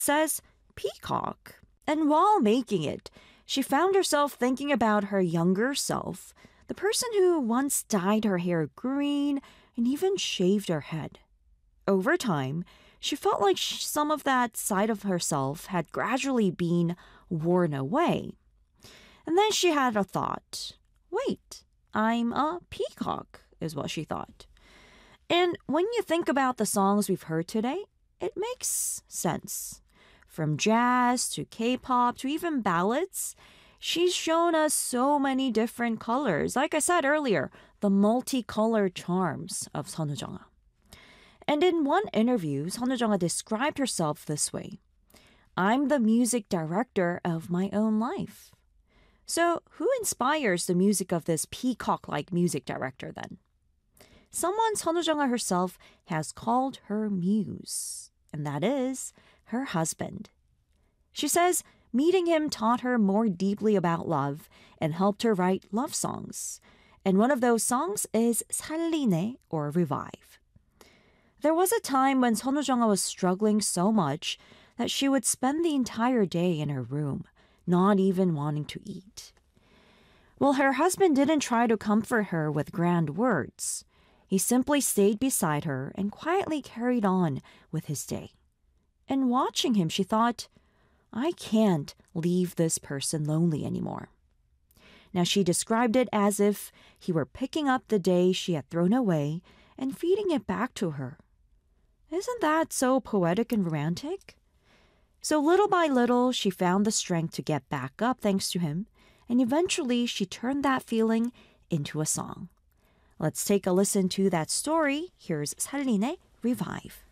says peacock. And while making it, she found herself thinking about her younger self, the person who once dyed her hair green and even shaved her head. Over time, she felt like some of that side of herself had gradually been worn away. And then she had a thought. Wait, I'm a peacock, is what she thought. And when you think about the songs we've heard today, it makes sense. From jazz to K-pop to even ballads, she's shown us so many different colors. Like I said earlier, the multicolored charms of Son Woo-jung. And in one interview, Son Woo-jung described herself this way. I'm the music director of my own life. So who inspires the music of this peacock-like music director then? Someone Son Woo-jung herself has called her muse, and that is her husband. She says meeting him taught her more deeply about love and helped her write love songs. And one of those songs is 살리네, or Revive. There was a time when Son Woo-jung was struggling so much that she would spend the entire day in her room, not even wanting to eat. Well, her husband didn't try to comfort her with grand words. He simply stayed beside her and quietly carried on with his day. And watching him, she thought, I can't leave this person lonely anymore. Now, she described it as if he were picking up the day she had thrown away and feeding it back to her. Isn't that so poetic and romantic? So little by little, she found the strength to get back up thanks to him, and eventually she turned that feeling into a song. Let's take a listen to that story. Here's 살리네, Revive.